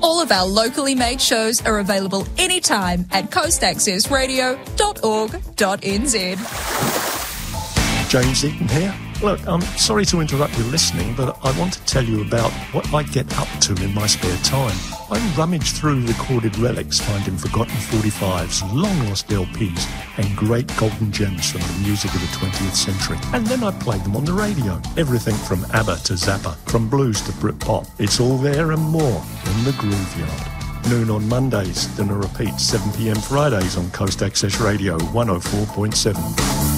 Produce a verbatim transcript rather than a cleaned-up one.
All of our locally made shows are available anytime at coast access radio dot org dot n z. James Eaton here. Look, I'm sorry to interrupt your listening, but I want to tell you about what I get up to in my spare time. I rummage through recorded relics, finding forgotten forty-fives, long-lost L Ps, and great golden gems from the music of the twentieth century. And then I play them on the radio. Everything from ABBA to Zappa, from blues to Britpop. It's all there and more in the Grooveyard. Noon on Mondays, then a repeat seven p m Fridays on Coast Access Radio one oh four point seven.